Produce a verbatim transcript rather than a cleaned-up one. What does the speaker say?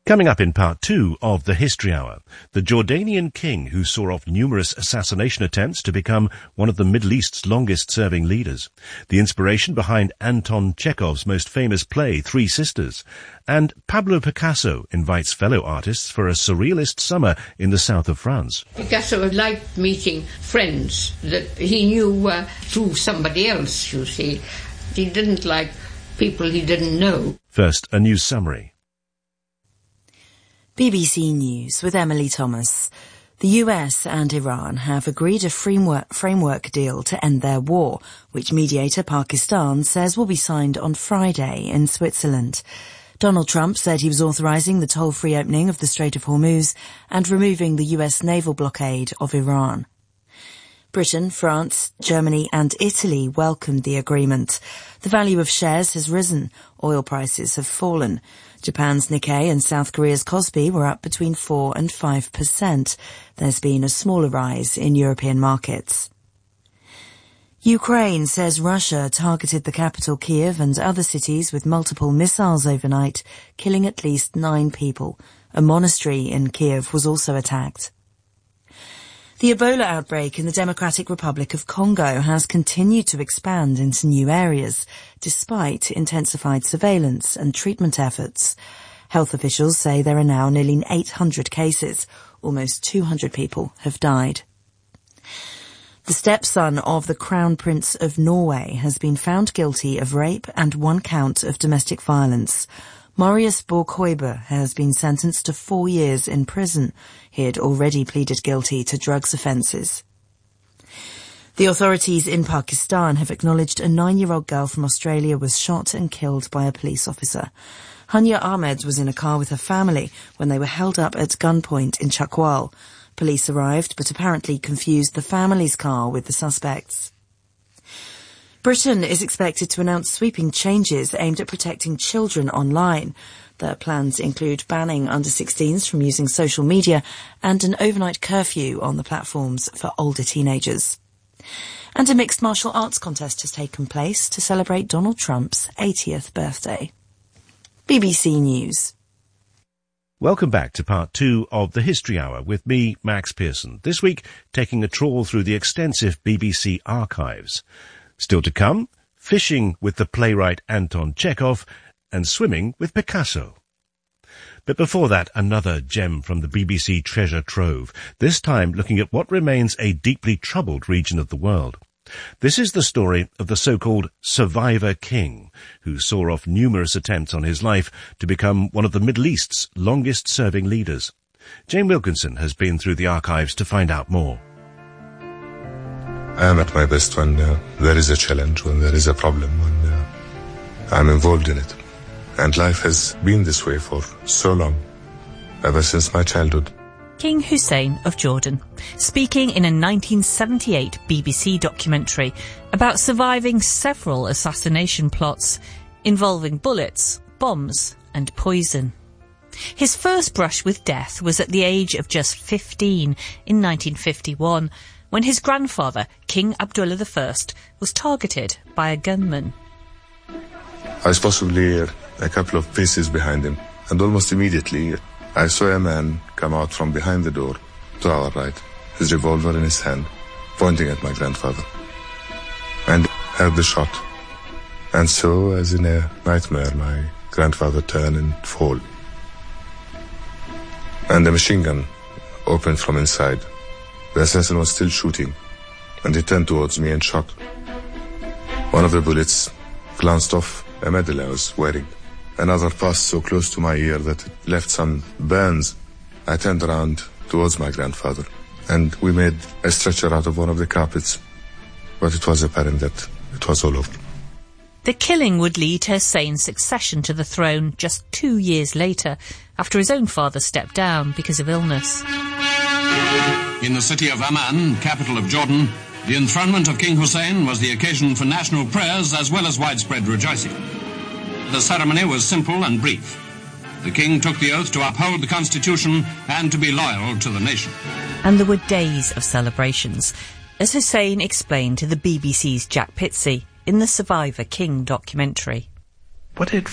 Coming up in part two of the History Hour, the Jordanian king who saw off numerous assassination attempts to become one of the Middle East's longest-serving leaders, the inspiration behind Anton Chekhov's most famous play, Three Sisters, and Pablo Picasso invites fellow artists for a surrealist summer in the south of France. Picasso liked meeting friends that he knew uh, through somebody else, you see. He didn't like people he didn't know. First, a news summary. B B C News with Emily Thomas. The U S and Iran have agreed a framework, framework deal to end their war, which mediator Pakistan says will be signed on Friday in Switzerland. Donald Trump said he was authorizing the toll-free opening of the Strait of Hormuz and removing the U S naval blockade of Iran. Britain, France, Germany and Italy welcomed the agreement. The value of shares has risen. Oil prices have fallen. Japan's Nikkei and South Korea's Kospi were up between four and five percent. There's been a smaller rise in European markets. Ukraine says Russia targeted the capital Kiev and other cities with multiple missiles overnight, killing at least nine people. A monastery in Kiev was also attacked. The Ebola outbreak in the Democratic Republic of Congo has continued to expand into new areas, despite intensified surveillance and treatment efforts. Health officials say there are now nearly eight hundred cases. Almost two hundred people have died. The stepson of the Crown Prince of Norway has been found guilty of rape and one count of domestic violence. Marius Borg-Høiber has been sentenced to four years in prison. He had already pleaded guilty to drugs offences. The authorities in Pakistan have acknowledged a nine-year-old girl from Australia was shot and killed by a police officer. Hania Ahmed was in a car with her family when they were held up at gunpoint in Chakwal. Police arrived but apparently confused the family's car with the suspects. Britain is expected to announce sweeping changes aimed at protecting children online. The plans include banning under sixteens from using social media and an overnight curfew on the platforms for older teenagers. And a mixed martial arts contest has taken place to celebrate Donald Trump's eightieth birthday. B B C News. Welcome back to part two of the History Hour with me, Max Pearson. This week, taking a trawl through the extensive B B C archives. Still to come, fishing with the playwright Anton Chekhov and swimming with Picasso. But before that, another gem from the B B C treasure trove, this time looking at what remains a deeply troubled region of the world. This is the story of the so-called Survivor King, who saw off numerous attempts on his life to become one of the Middle East's longest-serving leaders. Jane Wilkinson has been through the archives to find out more. I am at my best when uh, there is a challenge, when there is a problem, when uh, I'm involved in it. And life has been this way for so long, ever since my childhood. King Hussein of Jordan, speaking in a nineteen seventy-eight B B C documentary about surviving several assassination plots involving bullets, bombs and poison. His first brush with death was at the age of just fifteen in nineteen fifty-one, when his grandfather, King Abdullah the First, was targeted by a gunman. I was possibly a couple of paces behind him, and almost immediately I saw a man come out from behind the door to our right, his revolver in his hand, pointing at my grandfather. And heard the shot. And so, as in a nightmare, my grandfather turned and fall. And the machine gun opened from inside. The assassin was still shooting, and he turned towards me and shot. One of the bullets glanced off a medal I was wearing. Another passed so close to my ear that it left some burns. I turned around towards my grandfather, and we made a stretcher out of one of the carpets. But it was apparent that it was all over. The killing would lead to Hussein's succession to the throne just two years later, after his own father stepped down because of illness. In the city of Amman, capital of Jordan, the enthronement of King Hussein was the occasion for national prayers as well as widespread rejoicing. The ceremony was simple and brief. The king took the oath to uphold the constitution and to be loyal to the nation. And there were days of celebrations, as Hussein explained to the B B C's Jack Pitsey in the Survivor King documentary. What it